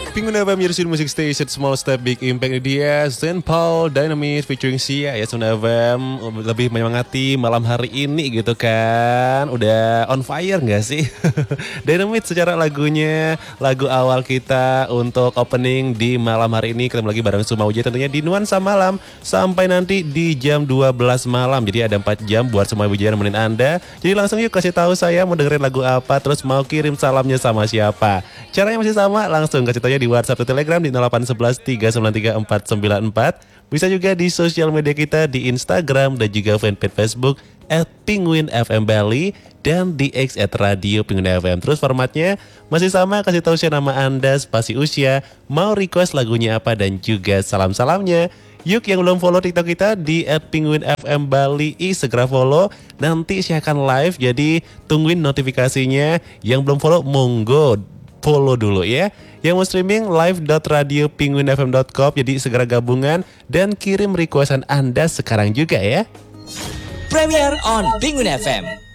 Penguin FM Your Music Station, Small Step Big Impact. Ini dia Saint Paul Dynamite featuring Sia ya. Penguin FM lebih menyemangati malam hari ini gitu kan. Udah on fire gak sih? Dynamite secara lagunya, lagu awal kita untuk opening di malam hari ini. Ketemu lagi bareng Suma Wijaya tentunya di Nuansa Malam sampai nanti di jam 12 malam. Jadi ada 4 jam buat Suma Wijaya nemenin Anda. Jadi langsung yuk kasih tahu saya mau dengerin lagu apa, terus mau kirim salamnya sama siapa. Caranya masih sama, langsung kasih tahu di WhatsApp atau Telegram di 0811 393 494. Bisa juga di sosial media kita di Instagram dan juga fanpage Facebook @penguinfmbali dan di X @radio Penguin FM. Terus formatnya masih sama, kasih tahu saya nama Anda, spasi usia, mau request lagunya apa dan juga salam-salamnya. Yuk yang belum follow TikTok kita di @penguinfmbali segera follow. Nanti saya akan live, jadi tungguin notifikasinya. Yang belum follow monggo follow dulu ya. Yang mau streaming live.radiopenguinfm.com. Jadi segera gabungan dan kirim requestan Anda sekarang juga ya. Premier on Penguin FM.